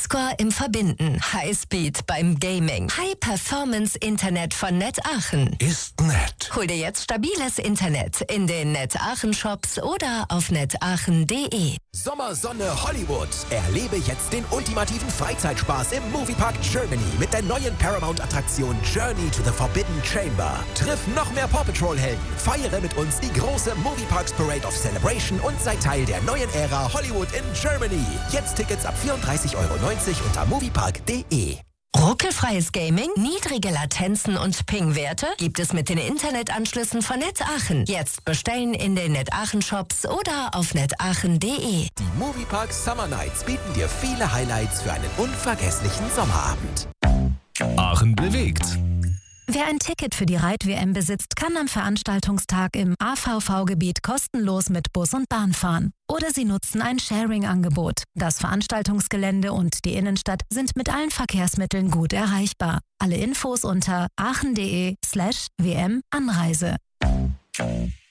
Highscore im Verbinden, Highspeed beim Gaming, High-Performance-Internet von Net Aachen. Ist nett. Hol dir jetzt stabiles Internet in den Net Aachen Shops oder auf netaachen.de. Sommersonne Hollywood. Erlebe jetzt den ultimativen Freizeitspaß im Moviepark Germany mit der neuen Paramount-Attraktion Journey to the Forbidden Chamber. Triff noch mehr Paw Patrol-Helden. Feiere mit uns die große Movieparks Parade of Celebration und sei Teil der neuen Ära Hollywood in Germany. Jetzt Tickets ab 34,90 € unter moviepark.de. Ruckelfreies Gaming, niedrige Latenzen und Ping-Werte gibt es mit den Internetanschlüssen von Net Aachen. Jetzt bestellen in den Net Aachen Shops oder auf netaachen.de. Die Moviepark Summer Nights bieten dir viele Highlights für einen unvergesslichen Sommerabend. Aachen bewegt. Wer ein Ticket für die Reit-WM besitzt, kann am Veranstaltungstag im AVV-Gebiet kostenlos mit Bus und Bahn fahren. Oder Sie nutzen ein Sharing-Angebot. Das Veranstaltungsgelände und die Innenstadt sind mit allen Verkehrsmitteln gut erreichbar. Alle Infos unter aachen.de/WM-Anreise.